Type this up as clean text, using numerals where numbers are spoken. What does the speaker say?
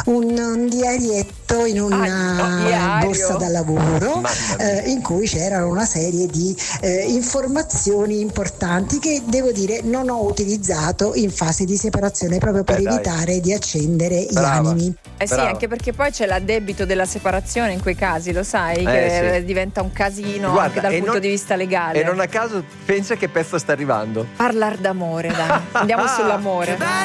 un diarietto in una borsa da lavoro in cui c'erano una serie di informazioni importanti che devo dire non ho utilizzato in fase di separazione proprio per evitare di accendere gli animi. Sì, anche perché poi c'è l'addebito della separazione in quei casi, lo sai, che diventa un casino. Guarda, anche dal punto di vista legale. E non a caso pensa che pezzo sta arrivando. Parlar d'amore, dai. Andiamo sull'amore.